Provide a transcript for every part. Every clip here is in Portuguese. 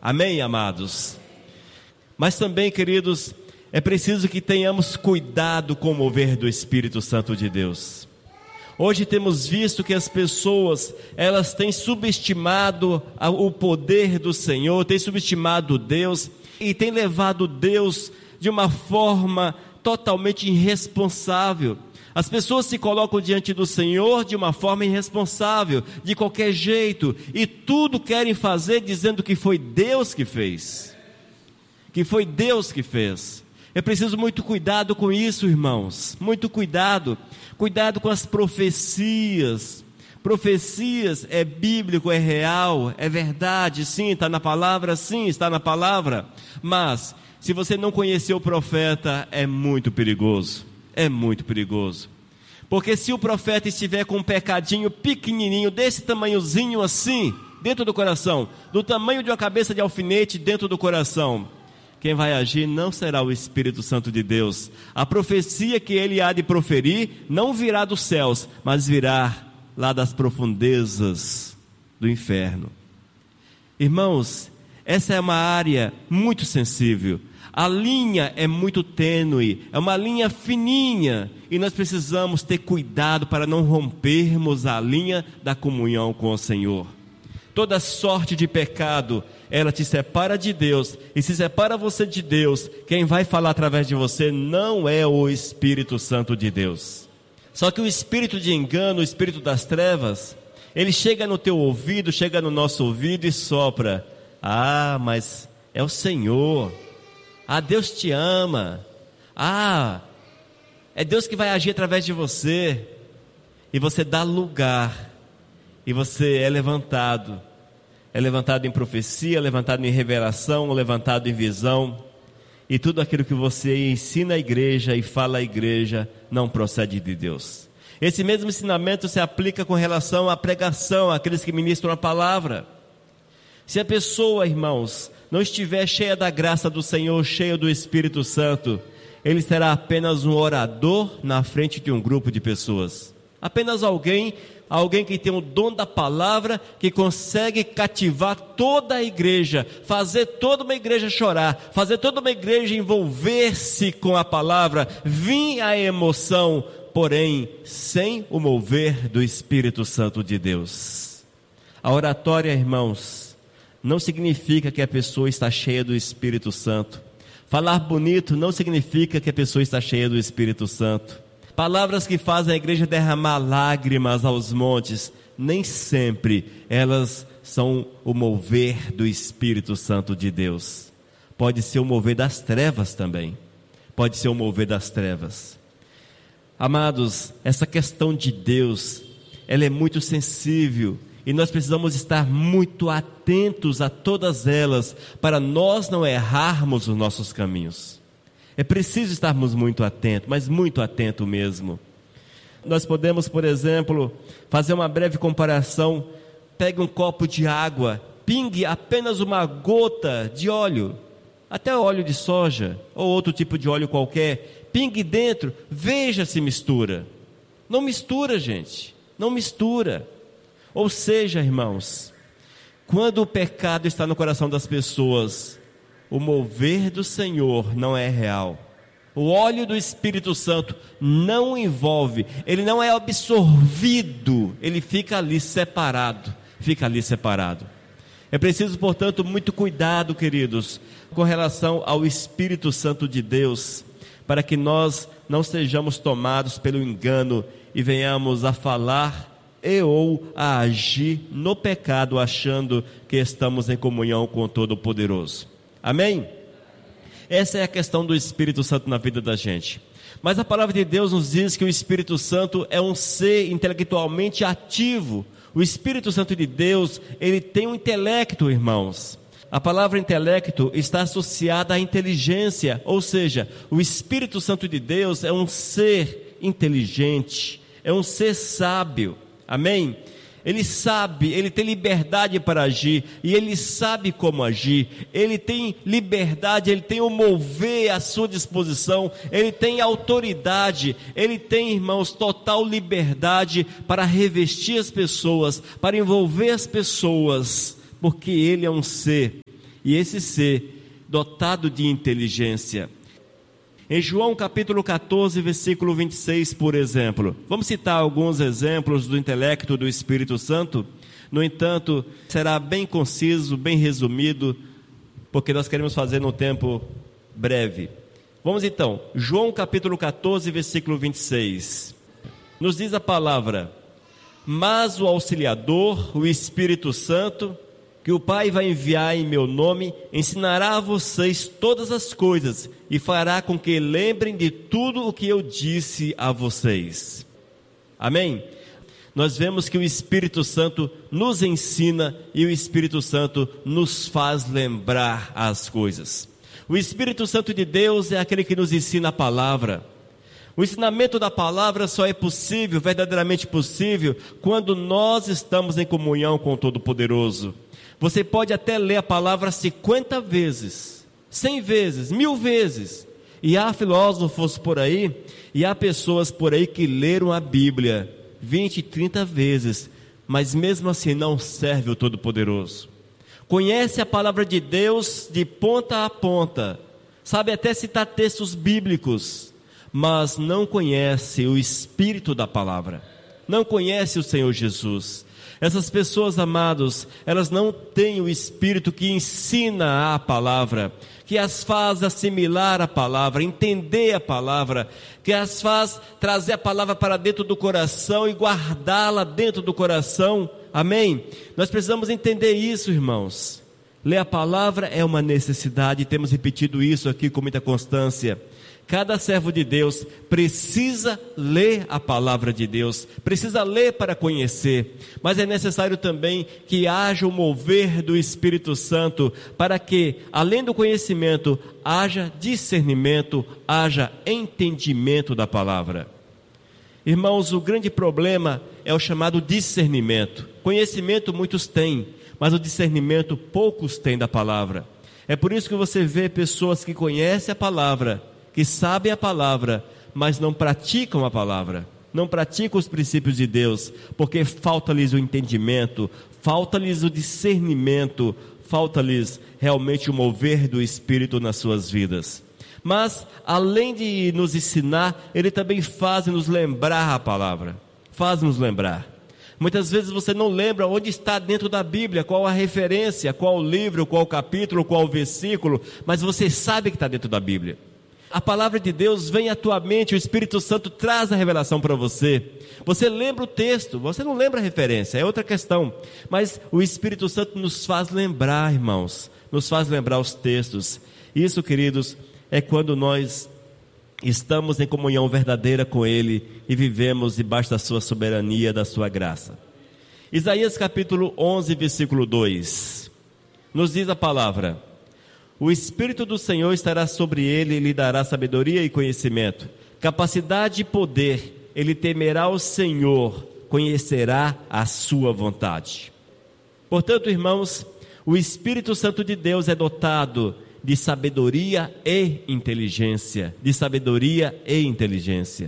Amém, amados? Mas também, queridos, é preciso que tenhamos cuidado com o mover do Espírito Santo de Deus. Hoje temos visto que as pessoas, elas têm subestimado o poder do Senhor, têm subestimado Deus e têm levado Deus de uma forma totalmente irresponsável. As pessoas se colocam diante do Senhor de uma forma irresponsável, de qualquer jeito, e tudo querem fazer dizendo que foi Deus que fez, que foi Deus que fez. É preciso muito cuidado com isso, irmãos, muito cuidado com as profecias. Profecias é bíblico, é real, é verdade, sim, está na palavra, sim, está na palavra, mas se você não conhecer o profeta, é muito perigoso. É muito perigoso, porque se o profeta estiver com um pecadinho pequenininho, desse tamanhozinho assim, dentro do coração, do tamanho de uma cabeça de alfinete dentro do coração, quem vai agir não será o Espírito Santo de Deus. A profecia que ele há de proferir não virá dos céus, mas virá lá das profundezas do inferno. Irmãos, essa é uma área muito sensível. A linha é muito tênue, é uma linha fininha, e nós precisamos ter cuidado para não rompermos a linha da comunhão com o Senhor. Toda sorte de pecado, ela te separa de Deus, e se separa você de Deus, quem vai falar através de você não é o Espírito Santo de Deus. Só que o espírito de engano, o espírito das trevas, ele chega no teu ouvido, chega no nosso ouvido e sopra: ah, mas é o Senhor. Ah, Deus te ama. Ah, é Deus que vai agir através de você. E você dá lugar, e você é levantado em profecia, levantado em revelação, levantado em visão, e tudo aquilo que você ensina à igreja e fala à igreja não procede de Deus. Esse mesmo ensinamento se aplica com relação à pregação, àqueles que ministram a palavra. Se a pessoa, irmãos, não estiver cheia da graça do Senhor, cheia do Espírito Santo, ele será apenas um orador na frente de um grupo de pessoas. Apenas alguém que tem o dom da palavra, que consegue cativar toda a igreja, fazer toda uma igreja chorar, fazer toda uma igreja envolver-se com a palavra, vir a emoção, porém sem o mover do Espírito Santo de Deus. A oratória, irmãos, não significa que a pessoa está cheia do Espírito Santo. Falar bonito não significa que a pessoa está cheia do Espírito Santo. Palavras que fazem a igreja derramar lágrimas aos montes, nem sempre elas são o mover do Espírito Santo de Deus. Pode ser o mover das trevas também. Pode ser o mover das trevas. Amados, essa questão de Deus, ela é muito sensível. E nós precisamos estar muito atentos a todas elas, para nós não errarmos os nossos caminhos. É preciso estarmos muito atentos, mas muito atento mesmo. Nós podemos, por exemplo, fazer uma breve comparação. Pegue um copo de água, pingue apenas uma gota de óleo, até óleo de soja, ou outro tipo de óleo qualquer, pingue dentro, veja se mistura. Não mistura, gente, não mistura. Ou seja, irmãos, quando o pecado está no coração das pessoas, o mover do Senhor não é real. O óleo do Espírito Santo não envolve, ele não é absorvido, ele fica ali separado, É preciso, portanto, muito cuidado, queridos, com relação ao Espírito Santo de Deus, para que nós não sejamos tomados pelo engano e venhamos a falar ou a agir no pecado, achando que estamos em comunhão com o Todo-Poderoso. Amém? Essa é a questão do Espírito Santo na vida da gente. Mas a palavra de Deus nos diz que o Espírito Santo é um ser intelectualmente ativo. O Espírito Santo de Deus, ele tem um intelecto, irmãos. A palavra intelecto está associada à inteligência, ou seja, o Espírito Santo de Deus é um ser inteligente, é um ser sábio. Amém? Ele sabe, ele tem liberdade para agir, e ele sabe como agir, ele tem liberdade, ele tem o mover à sua disposição, ele tem autoridade, ele tem, irmãos, total liberdade para revestir as pessoas, para envolver as pessoas, porque ele é um ser e esse ser dotado de inteligência. Em João capítulo 14, versículo 26, por exemplo, vamos citar alguns exemplos do intelecto do Espírito Santo. No entanto, será bem conciso, bem resumido, porque nós queremos fazer num tempo breve. Vamos então, João capítulo 14, versículo 26, nos diz a palavra: mas o Auxiliador, o Espírito Santo, que o Pai vai enviar em meu nome, ensinará a vocês todas as coisas e fará com que lembrem de tudo o que eu disse a vocês. Amém? Nós vemos que o Espírito Santo nos ensina e o Espírito Santo nos faz lembrar as coisas. O Espírito Santo de Deus é aquele que nos ensina a palavra. O ensinamento da palavra só é possível, verdadeiramente possível, quando nós estamos em comunhão com o Todo-Poderoso. Você pode até ler a palavra 50 vezes, 100 vezes, 1000 vezes. E há filósofos por aí, e há pessoas por aí que leram a Bíblia 20, 30 vezes, mas mesmo assim não serve o Todo-Poderoso. Conhece a palavra de Deus de ponta a ponta, sabe até citar textos bíblicos, mas não conhece o Espírito da palavra, não conhece o Senhor Jesus. Essas pessoas, amados, elas não têm o Espírito que ensina a palavra, que as faz assimilar a palavra, entender a palavra, que as faz trazer a palavra para dentro do coração e guardá-la dentro do coração. Amém? Nós precisamos entender isso, irmãos. Ler a palavra é uma necessidade, temos repetido isso aqui com muita constância. Cada servo de Deus precisa ler a palavra de Deus, precisa ler para conhecer, mas é necessário também que haja o mover do Espírito Santo, para que, além do conhecimento, haja discernimento, haja entendimento da palavra. Irmãos, o grande problema é o chamado discernimento. Conhecimento muitos têm, mas o discernimento poucos têm da palavra. É por isso que você vê pessoas que conhecem a palavra, que sabem a palavra, mas não praticam a palavra, não praticam os princípios de Deus, porque falta-lhes o entendimento, falta-lhes o discernimento, falta-lhes realmente o mover do Espírito nas suas vidas. Mas, além de nos ensinar, Ele também faz-nos lembrar a palavra, faz-nos lembrar. Muitas vezes você não lembra onde está dentro da Bíblia, qual a referência, qual o livro, qual o capítulo, qual o versículo, mas você sabe que está dentro da Bíblia. A palavra de Deus vem à tua mente, o Espírito Santo traz a revelação para você. Você lembra o texto, você não lembra a referência, é outra questão. Mas o Espírito Santo nos faz lembrar, irmãos, nos faz lembrar os textos. Isso, queridos, é quando nós estamos em comunhão verdadeira com Ele e vivemos debaixo da sua soberania, da sua graça. Isaías capítulo 11, versículo 2, nos diz a palavra: o Espírito do Senhor estará sobre ele e lhe dará sabedoria e conhecimento, capacidade e poder. Ele temerá o Senhor, conhecerá a sua vontade. Portanto, irmãos, o Espírito Santo de Deus é dotado de sabedoria e inteligência, de sabedoria e inteligência.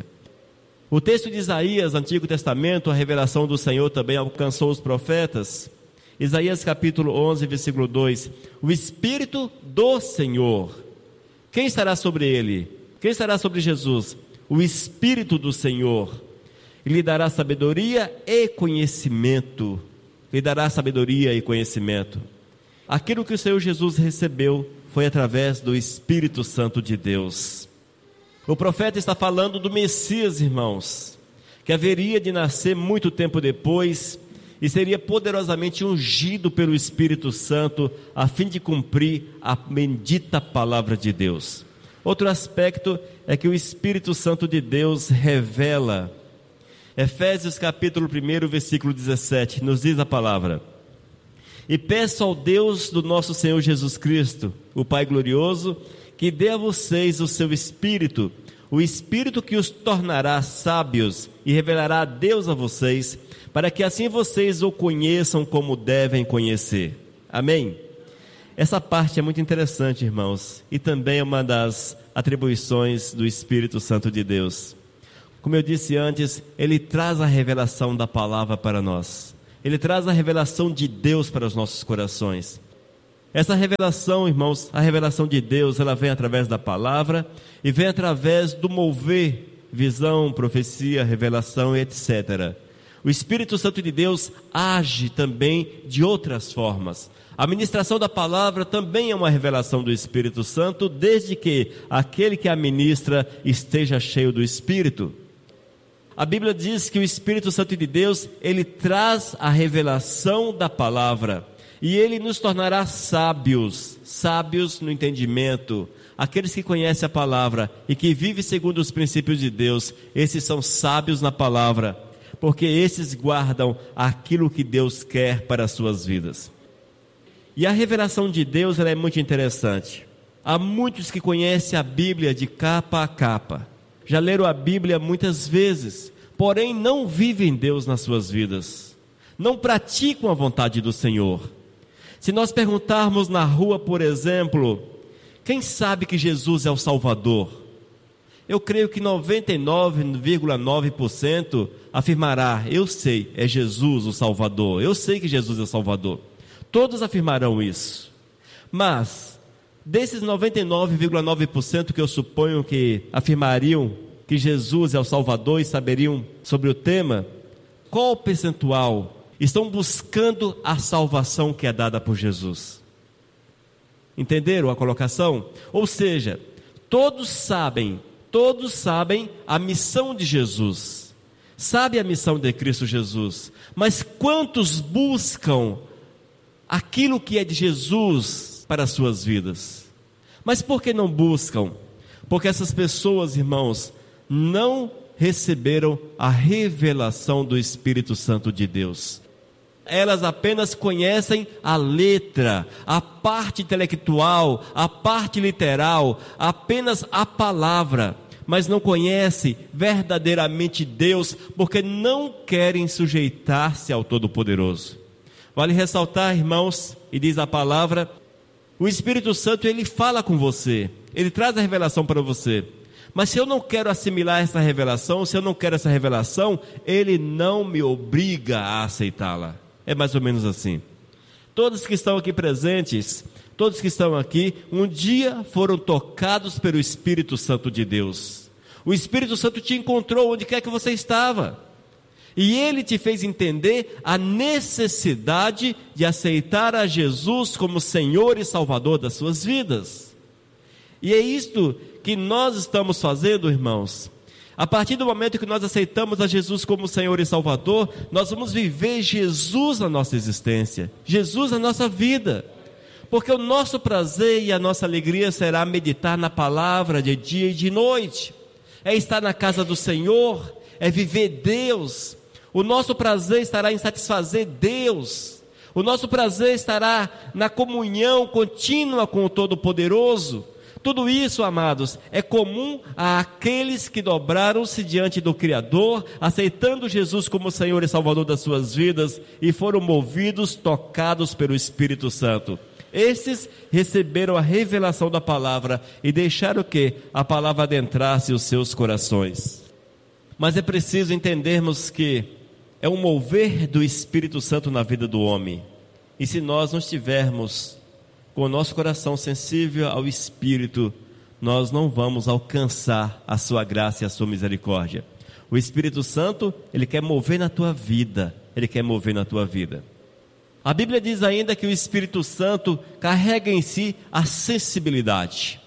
O texto de Isaías, Antigo Testamento, a revelação do Senhor também alcançou os profetas. Isaías capítulo 11, versículo 2, o Espírito do Senhor, quem estará sobre ele? Quem estará sobre Jesus? O Espírito do Senhor, ele lhe dará sabedoria e conhecimento, lhe dará sabedoria e conhecimento. Aquilo que o Senhor Jesus recebeu foi através do Espírito Santo de Deus. O profeta está falando do Messias, irmãos, que haveria de nascer muito tempo depois, e seria poderosamente ungido pelo Espírito Santo, a fim de cumprir a bendita palavra de Deus. Outro aspecto é que o Espírito Santo de Deus revela. Efésios capítulo 1, versículo 17, nos diz a palavra: e peço ao Deus do nosso Senhor Jesus Cristo, o Pai glorioso, que dê a vocês o seu Espírito, o Espírito que os tornará sábios e revelará a Deus a vocês, para que assim vocês o conheçam como devem conhecer. Amém? Essa parte é muito interessante, irmãos, e também é uma das atribuições do Espírito Santo de Deus. Como eu disse antes, ele traz a revelação da palavra para nós. Ele traz a revelação de Deus para os nossos corações. Essa revelação, irmãos, a revelação de Deus, ela vem através da palavra e vem através do mover, visão, profecia, revelação, etc. O Espírito Santo de Deus age também de outras formas. A ministração da palavra também é uma revelação do Espírito Santo, desde que aquele que a ministra esteja cheio do Espírito. A Bíblia diz que o Espírito Santo de Deus, ele traz a revelação da palavra. E ele nos tornará sábios, sábios no entendimento. Aqueles que conhecem a palavra e que vivem segundo os princípios de Deus, esses são sábios na palavra, porque esses guardam aquilo que Deus quer para as suas vidas. E a revelação de Deus, ela é muito interessante. Há muitos que conhecem a Bíblia de capa a capa. Já leram a Bíblia muitas vezes, porém não vivem Deus nas suas vidas. Não praticam a vontade do Senhor. Se nós perguntarmos na rua, por exemplo, quem sabe que Jesus é o Salvador? Eu creio que 99,9% afirmará, eu sei, é Jesus o Salvador. Eu sei que Jesus é o Salvador. Todos afirmarão isso. Mas, desses 99,9% que eu suponho que afirmariam que Jesus é o Salvador e saberiam sobre o tema, qual o percentual estão buscando a salvação que é dada por Jesus? Entenderam a colocação? Ou seja, todos sabem a missão de Jesus, sabem a missão de Cristo Jesus, mas quantos buscam aquilo que é de Jesus para as suas vidas? Mas por que não buscam? Porque essas pessoas, irmãos, não receberam a revelação do Espírito Santo de Deus. Elas apenas conhecem a letra, a parte intelectual, a parte literal, apenas a palavra, mas não conhecem verdadeiramente Deus, porque não querem sujeitar-se ao Todo-Poderoso. Vale ressaltar, irmãos, e diz a palavra, o Espírito Santo, ele fala com você, ele traz a revelação para você. Mas se eu não quero assimilar essa revelação, se eu não quero essa revelação, ele não me obriga a aceitá-la. É mais ou menos assim. Todos que estão aqui presentes, todos que estão aqui, um dia foram tocados pelo Espírito Santo de Deus. O Espírito Santo te encontrou onde quer que você estava. E ele te fez entender a necessidade de aceitar a Jesus como Senhor e Salvador das suas vidas. E é isto que nós estamos fazendo, irmãos. A partir do momento que nós aceitamos a Jesus como Senhor e Salvador, nós vamos viver Jesus na nossa existência, Jesus na nossa vida, porque o nosso prazer e a nossa alegria será meditar na palavra de dia e de noite, é estar na casa do Senhor, é viver Deus. O nosso prazer estará em satisfazer Deus, o nosso prazer estará na comunhão contínua com o Todo-Poderoso. Tudo isso, amados, é comum àqueles que dobraram-se diante do Criador, aceitando Jesus como Senhor e Salvador das suas vidas e foram movidos, tocados pelo Espírito Santo. Estes receberam a revelação da palavra e deixaram que a palavra adentrasse os seus corações. Mas é preciso entendermos que é um mover do Espírito Santo na vida do homem. E se nós não estivermos com o nosso coração sensível ao Espírito, nós não vamos alcançar a sua graça e a sua misericórdia. O Espírito Santo, ele quer mover na tua vida, ele quer mover na tua vida. A Bíblia diz ainda que o Espírito Santo carrega em si a sensibilidade.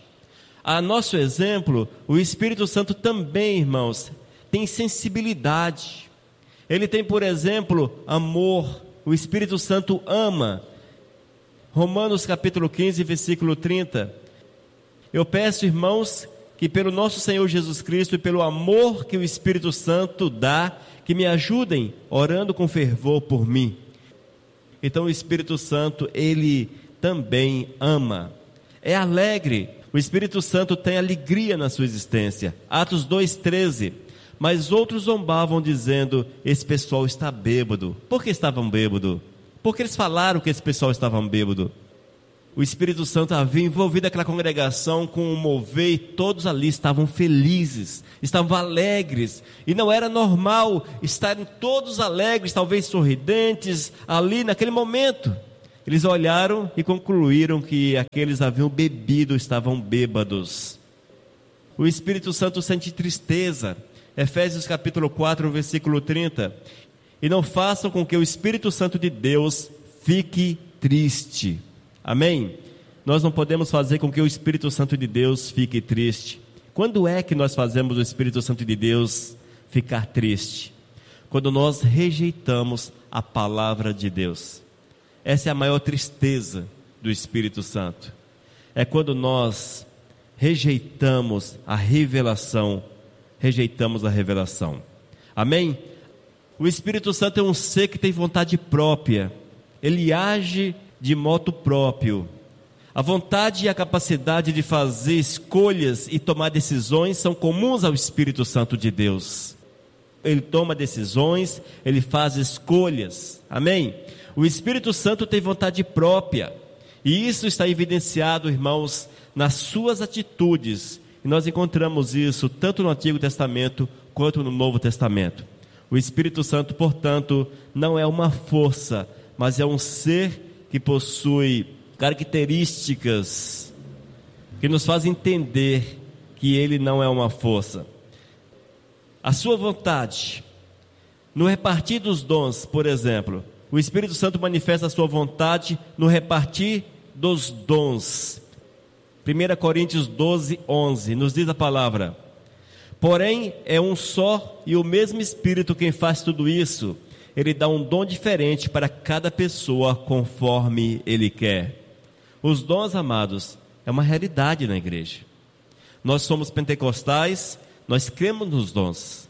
A nosso exemplo, o Espírito Santo também, irmãos, tem sensibilidade. Ele tem, por exemplo, amor. O Espírito Santo ama. Romanos capítulo 15, versículo 30. Eu peço, irmãos, que pelo nosso Senhor Jesus Cristo e pelo amor que o Espírito Santo dá, que me ajudem orando com fervor por mim. Então o Espírito Santo, ele também ama. É alegre. O Espírito Santo tem alegria na sua existência. Atos 2:13. Mas outros zombavam dizendo, esse pessoal está bêbado. Por que estavam bêbado? Porque eles falaram que esse pessoal estava bêbado. O Espírito Santo havia envolvido aquela congregação com um mover e todos ali estavam felizes, estavam alegres. E não era normal estarem todos alegres, talvez sorridentes, ali naquele momento. Eles olharam e concluíram que aqueles haviam bebido, estavam bêbados. O Espírito Santo sente tristeza. Efésios capítulo 4, versículo 30. E não façam com que o Espírito Santo de Deus fique triste. Amém? Nós não podemos fazer com que o Espírito Santo de Deus fique triste. Quando é que nós fazemos o Espírito Santo de Deus ficar triste? Quando nós rejeitamos a palavra de Deus. Essa é a maior tristeza do Espírito Santo. É quando nós rejeitamos a revelação. Amém? O Espírito Santo é um ser que tem vontade própria. Ele age de modo próprio. A vontade e a capacidade de fazer escolhas e tomar decisões são comuns ao Espírito Santo de Deus. Ele toma decisões, ele faz escolhas. Amém? O Espírito Santo tem vontade própria. E isso está evidenciado, irmãos, nas suas atitudes. E nós encontramos isso tanto no Antigo Testamento quanto no Novo Testamento. O Espírito Santo, portanto, não é uma força, mas é um ser que possui características que nos fazem entender que ele não é uma força. A sua vontade, no repartir dos dons, por exemplo, o Espírito Santo manifesta a sua vontade no repartir dos dons. 1 Coríntios 12, 11, nos diz a palavra: porém é um só e o mesmo Espírito quem faz tudo isso. Ele dá um dom diferente para cada pessoa conforme Ele quer. Os dons, amados, é uma realidade na igreja. Nós somos pentecostais, nós cremos nos dons.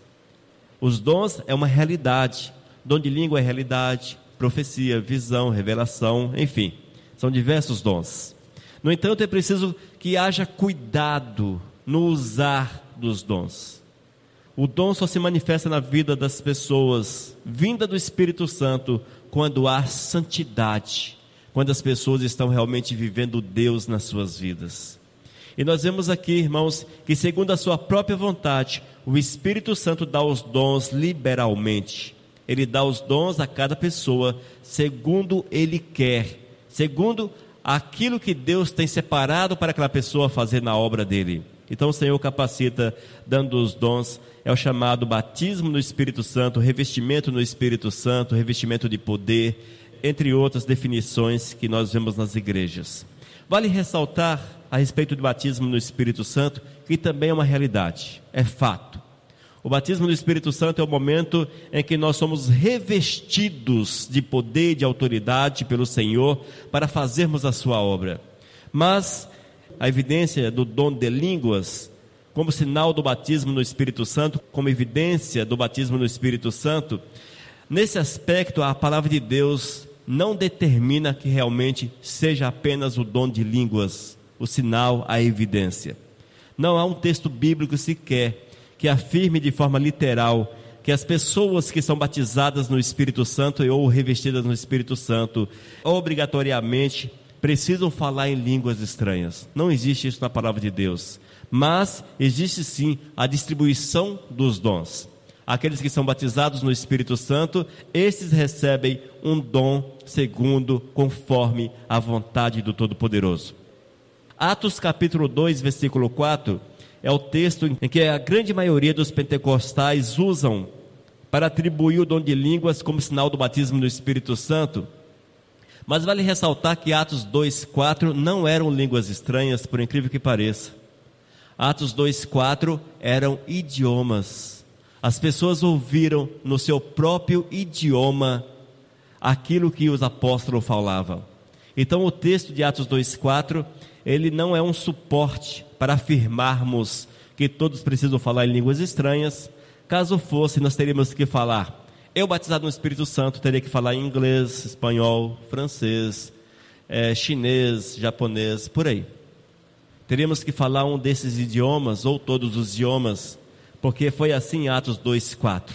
Os dons é uma realidade. Dom de língua é realidade, profecia, visão, revelação, enfim, são diversos dons. No entanto, é preciso que haja cuidado no usar dos dons. O dom só se manifesta na vida das pessoas, vinda do Espírito Santo, quando há santidade, quando as pessoas estão realmente vivendo Deus nas suas vidas. E nós vemos aqui, irmãos, que segundo a sua própria vontade, o Espírito Santo dá os dons liberalmente. Ele dá os dons a cada pessoa, segundo Ele quer, segundo aquilo que Deus tem separado para aquela pessoa fazer na obra dele. Então o Senhor capacita dando os dons. É o chamado batismo no Espírito Santo, revestimento no Espírito Santo, revestimento de poder, entre outras definições que nós vemos nas igrejas. Vale ressaltar a respeito do batismo no Espírito Santo, que também é uma realidade, é fato. O batismo no Espírito Santo é o momento em que nós somos revestidos de poder e de autoridade pelo Senhor para fazermos a sua obra. Mas a evidência do dom de línguas, como sinal do batismo no Espírito Santo, como evidência do batismo no Espírito Santo, nesse aspecto a palavra de Deus não determina que realmente seja apenas o dom de línguas, o sinal, a evidência. Não há um texto bíblico sequer que afirme de forma literal que as pessoas que são batizadas no Espírito Santo ou revestidas no Espírito Santo obrigatoriamente precisam falar em línguas estranhas. Não existe isso na palavra de Deus, mas existe sim a distribuição dos dons. Aqueles que são batizados no Espírito Santo, esses recebem um dom segundo, conforme a vontade do Todo-Poderoso. Atos capítulo 2, versículo 4, é o texto em que a grande maioria dos pentecostais usam para atribuir o dom de línguas como sinal do batismo no Espírito Santo. Mas vale ressaltar que Atos 2,4 não eram línguas estranhas, por incrível que pareça. Atos 2,4 eram idiomas. As pessoas ouviram no seu próprio idioma aquilo que os apóstolos falavam. Então o texto de Atos 2,4, ele não é um suporte para afirmarmos que todos precisam falar em línguas estranhas. Caso fosse, nós teríamos que falar: eu batizado no Espírito Santo teria que falar em inglês, espanhol, francês, chinês, japonês, por aí. Teríamos que falar um desses idiomas, ou todos os idiomas, porque foi assim em Atos 2,4.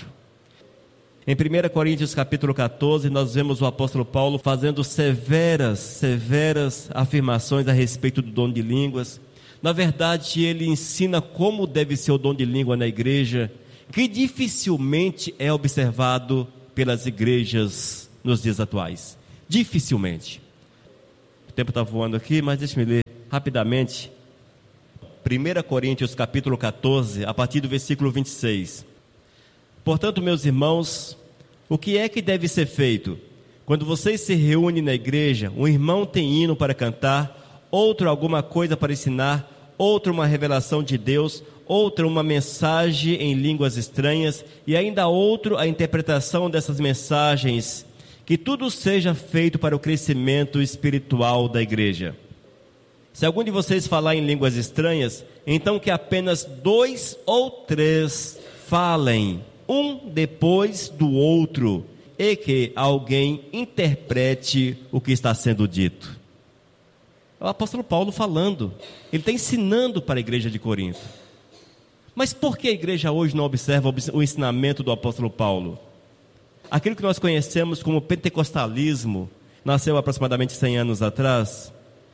Em 1 Coríntios capítulo 14, nós vemos o apóstolo Paulo fazendo severas afirmações a respeito do dom de línguas. Na verdade, ele ensina como deve ser o dom de língua na igreja, que dificilmente é observado pelas igrejas nos dias atuais. Dificilmente. tempo está voando aqui, mas deixe-me ler rapidamente. 1 Coríntios capítulo 14, a partir do versículo 26. Portanto, meus irmãos, o que é que deve ser feito? Quando vocês se reúnem na igreja, um irmão tem hino para cantar, outro alguma coisa para ensinar, outro uma revelação de Deus, outro uma mensagem em línguas estranhas, e ainda outro a interpretação dessas mensagens. Que tudo seja feito para o crescimento espiritual da igreja. Se algum de vocês falar em línguas estranhas, então que apenas 2 ou 3 falem, um depois do outro, e que alguém interprete o que está sendo dito. É o apóstolo Paulo falando, ele está ensinando para a igreja de Corinto. Mas por que a igreja hoje não observa o ensinamento do apóstolo Paulo? Aquilo que nós conhecemos como pentecostalismo nasceu aproximadamente 100 anos atrás.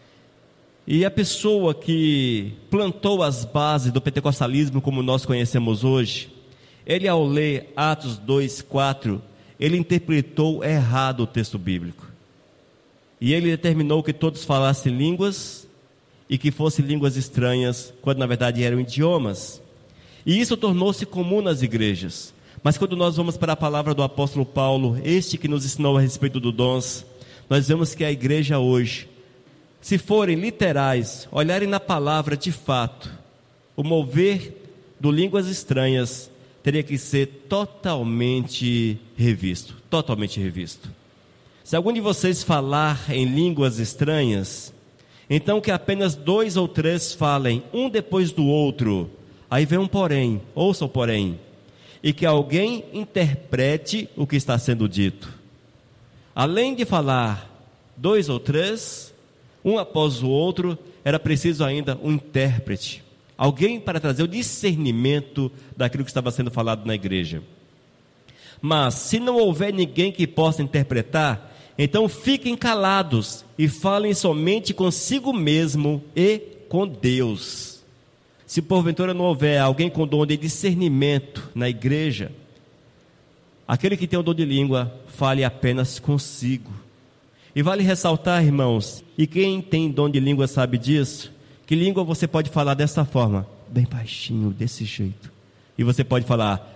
E a pessoa que plantou as bases do pentecostalismo como nós conhecemos hoje, ele ao ler Atos 2:4, ele interpretou errado o texto bíblico. E ele determinou que todos falassem línguas e que fossem línguas estranhas, quando na verdade eram idiomas. E isso tornou-se comum nas igrejas. Mas quando nós vamos para a palavra do apóstolo Paulo, este que nos ensinou a respeito dos dons, nós vemos que a igreja hoje, se forem literais, olharem na palavra de fato, o mover do línguas estranhas teria que ser totalmente revisto. Totalmente revisto. Se algum de vocês falar em línguas estranhas, então que apenas 2 ou 3 falem, um depois do outro. Aí vem um porém, ouça o porém. E que alguém interprete o que está sendo dito. Além de falar 2 ou 3, um após o outro, era preciso ainda um intérprete. Alguém para trazer o discernimento daquilo que estava sendo falado na igreja. Mas se não houver ninguém que possa interpretar, então fiquem calados e falem somente consigo mesmo e com Deus. Se porventura não houver alguém com dom de discernimento na igreja, aquele que tem o dom de língua, fale apenas consigo. E vale ressaltar, irmãos, e quem tem dom de língua sabe disso, que língua você pode falar dessa forma, bem baixinho, desse jeito. E você pode falar,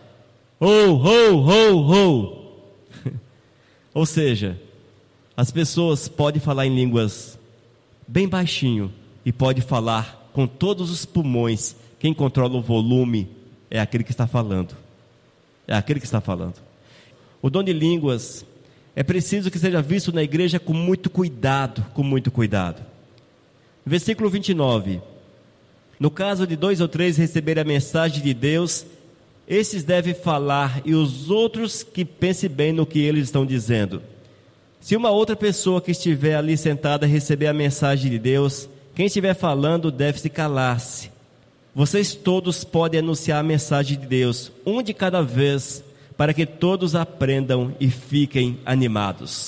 Ou seja, as pessoas podem falar em línguas bem baixinho e pode falar com todos os pulmões. Quem controla o volume é aquele que está falando. É aquele que está falando. O dom de línguas é preciso que seja visto na igreja com muito cuidado, com muito cuidado. Versículo 29. No caso de 2 ou 3 receberem a mensagem de Deus, esses devem falar, e os outros que pensem bem no que eles estão dizendo. Se uma outra pessoa que estiver ali sentada receber a mensagem de Deus, quem estiver falando deve se calar-se. Vocês todos podem anunciar a mensagem de Deus, um de cada vez, para que todos aprendam e fiquem animados.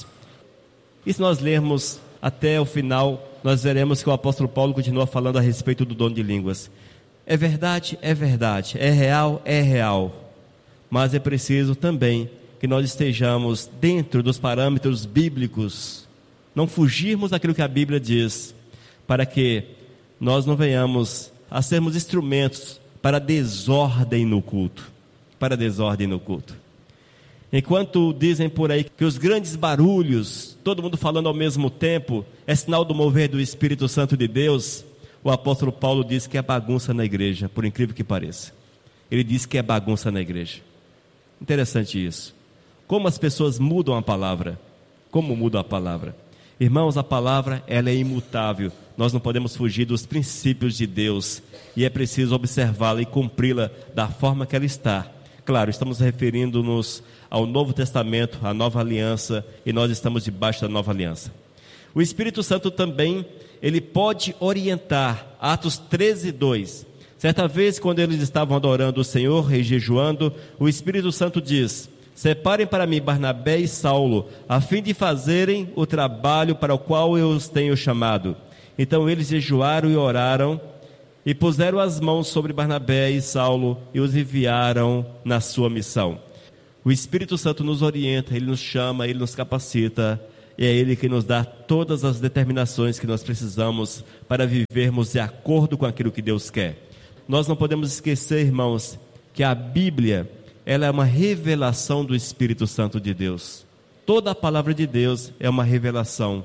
E se nós lermos até o final, nós veremos que o apóstolo Paulo continua falando a respeito do dom de línguas. É verdade, é verdade. É real, é real. Mas é preciso também que nós estejamos dentro dos parâmetros bíblicos, não fugirmos daquilo que a Bíblia diz, para que nós não venhamos a sermos instrumentos para desordem no culto. Para desordem no culto. Enquanto dizem por aí que os grandes barulhos, todo mundo falando ao mesmo tempo, é sinal do mover do Espírito Santo de Deus, o apóstolo Paulo diz que é bagunça na igreja, por incrível que pareça. Ele diz que é bagunça na igreja. Interessante isso. Como as pessoas mudam a palavra. Como mudam a palavra. Irmãos, a palavra ela é imutável. Nós não podemos fugir dos princípios de Deus. E é preciso observá-la e cumpri-la da forma que ela está. Claro, estamos referindo-nos ao Novo Testamento, à Nova Aliança. E nós estamos debaixo da Nova Aliança. O Espírito Santo também, ele pode orientar. Atos 13:2. Certa vez, quando eles estavam adorando o Senhor e jejuando, o Espírito Santo diz: separem para mim Barnabé e Saulo, a fim de fazerem o trabalho para o qual eu os tenho chamado. Então eles jejuaram e oraram, e puseram as mãos sobre Barnabé e Saulo, e os enviaram na sua missão. O Espírito Santo nos orienta, ele nos chama, ele nos capacita, e é ele que nos dá todas as determinações que nós precisamos para vivermos de acordo com aquilo que Deus quer. Nós não podemos esquecer, irmãos, que a Bíblia, ela é uma revelação do Espírito Santo de Deus. Toda a palavra de Deus é uma revelação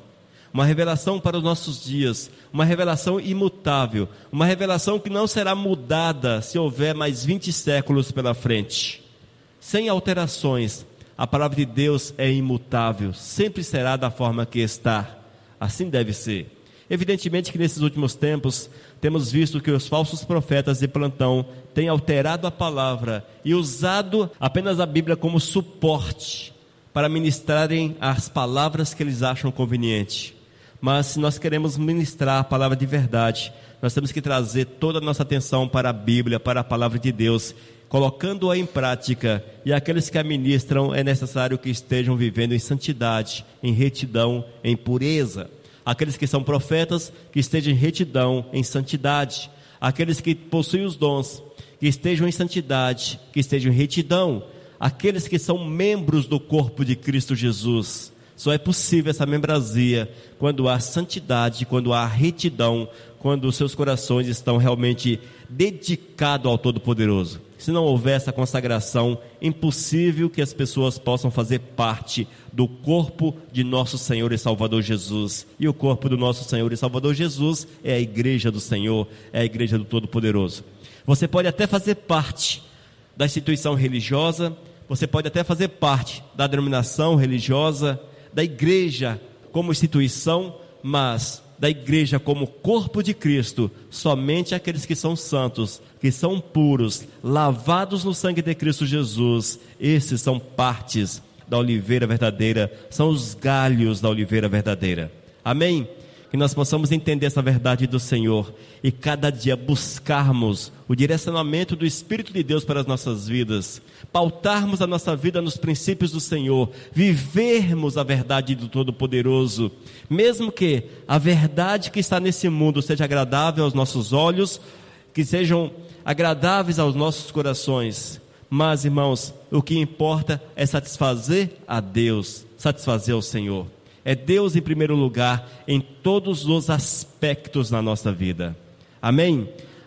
para os nossos dias, uma revelação imutável, uma revelação que não será mudada se houver mais 20 séculos pela frente. Sem alterações, a palavra de Deus é imutável, sempre será da forma que está. Assim deve ser. Evidentemente que nesses últimos tempos, temos visto que os falsos profetas de plantão têm alterado a palavra e usado apenas a Bíblia como suporte para ministrarem as palavras que eles acham conveniente. Mas se nós queremos ministrar a palavra de verdade, nós temos que trazer toda a nossa atenção para a Bíblia, para a palavra de Deus, colocando-a em prática. E aqueles que a ministram é necessário que estejam vivendo em santidade, em retidão, em pureza. Aqueles que são profetas, que estejam em retidão, em santidade. Aqueles que possuem os dons, que estejam em santidade, que estejam em retidão. Aqueles que são membros do corpo de Cristo Jesus. Só é possível essa membrazia quando há santidade, quando há retidão, quando os seus corações estão realmente dedicados ao Todo-Poderoso. Se não houver essa consagração, impossível que as pessoas possam fazer parte do corpo de nosso Senhor e Salvador Jesus. E o corpo do nosso Senhor e Salvador Jesus é a igreja do Senhor, é a igreja do Todo-Poderoso. Você pode até fazer parte da instituição religiosa, você pode até fazer parte da denominação religiosa, da igreja como instituição, mas da igreja como corpo de Cristo, somente aqueles que são santos, que são puros, lavados no sangue de Cristo Jesus, esses são partes da oliveira verdadeira, são os galhos da oliveira verdadeira. Amém? Que nós possamos entender essa verdade do Senhor e cada dia buscarmos o direcionamento do Espírito de Deus para as nossas vidas, pautarmos a nossa vida nos princípios do Senhor, vivermos a verdade do Todo-Poderoso, mesmo que a verdade que está nesse mundo seja agradável aos nossos olhos, que sejam agradáveis aos nossos corações, mas, irmãos, o que importa é satisfazer a Deus, satisfazer ao Senhor. É Deus em primeiro lugar em todos os aspectos na nossa vida. Amém?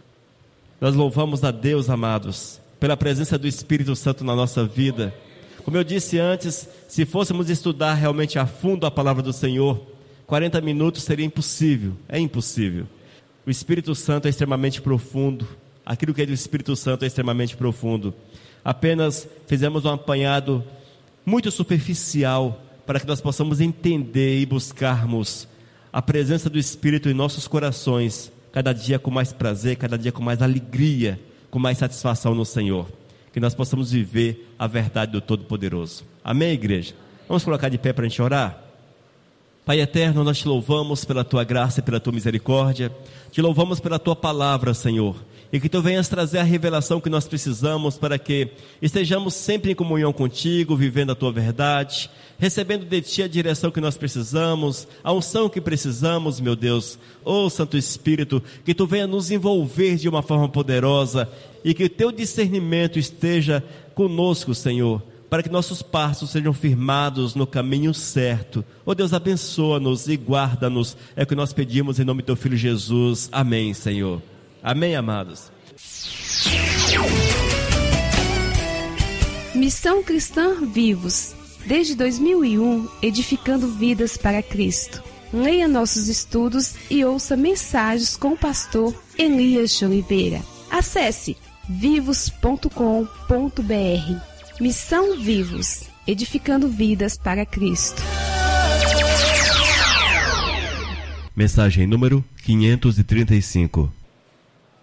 Nós louvamos a Deus, amados, pela presença do Espírito Santo na nossa vida. Como eu disse antes, se fôssemos estudar realmente a fundo a palavra do Senhor, 40 minutos seria impossível. É impossível. O Espírito Santo é extremamente profundo. Aquilo que é do Espírito Santo é extremamente profundo. Apenas fizemos um apanhado muito superficial para que nós possamos entender e buscarmos a presença do Espírito em nossos corações, cada dia com mais prazer, cada dia com mais alegria, com mais satisfação no Senhor. Que nós possamos viver a verdade do Todo-Poderoso. Amém, igreja? Vamos colocar de pé para a gente orar? Pai eterno, nós te louvamos pela tua graça e pela tua misericórdia, te louvamos pela tua palavra, Senhor, e que tu venhas trazer a revelação que nós precisamos para que estejamos sempre em comunhão contigo, vivendo a tua verdade, recebendo de ti a direção que nós precisamos, a unção que precisamos, meu Deus. Ó Santo Espírito, que tu venha nos envolver de uma forma poderosa e que o teu discernimento esteja conosco, Senhor, para que nossos passos sejam firmados no caminho certo. Ó Deus, abençoa-nos e guarda-nos, é o que nós pedimos em nome do teu Filho Jesus. Amém, Senhor. Amém, amados. Missão Cristã Vivos, desde 2001, edificando vidas para Cristo. Leia nossos estudos e ouça mensagens com o pastor Elias de Oliveira. Acesse vivos.com.br. Missão Vivos, edificando vidas para Cristo. Mensagem número 535.